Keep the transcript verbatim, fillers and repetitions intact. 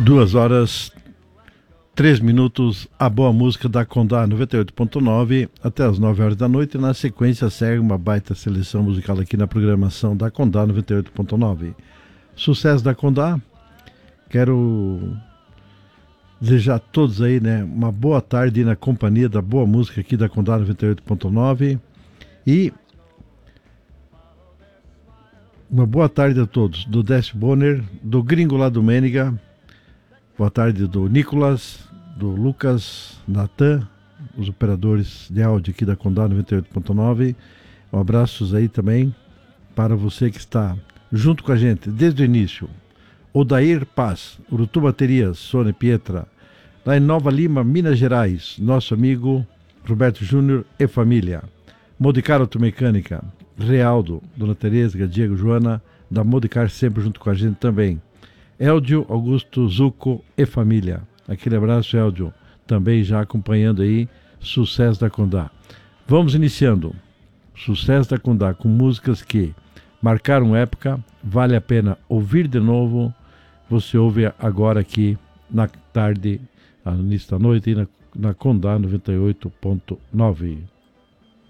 Duas horas, três minutos, a boa música da Condá noventa e oito ponto nove até as nove horas da noite. Na sequência segue uma baita seleção musical aqui na programação da Condá noventa e oito ponto nove. Sucesso da Condá. Quero desejar a todos aí, né, uma boa tarde na companhia da boa música aqui da Condá noventa e oito ponto nove. E uma boa tarde a todos, do Décio Bonner, do Gringo lá do Mêniga. Boa tarde do Nicolas, do Lucas, Natan, os operadores de áudio aqui da Condá noventa e oito ponto nove. Um abraços aí também para você que está junto com a gente desde o início. Odair Paz, Urutu Baterias, Sônia Pietra, lá em Nova Lima, Minas Gerais, nosso amigo Roberto Júnior e família. Modicar Automecânica, Realdo, Dona Tereza, Diego, Joana, da Modicar sempre junto com a gente também. Eldio, Augusto, Zuco e família. Aquele abraço, Eldio, também já acompanhando aí Sucesso da Condá. Vamos iniciando Sucesso da Condá com músicas que marcaram época, vale a pena ouvir de novo. Você ouve agora aqui na tarde, no início da noite, e na, na Condá noventa e oito ponto nove.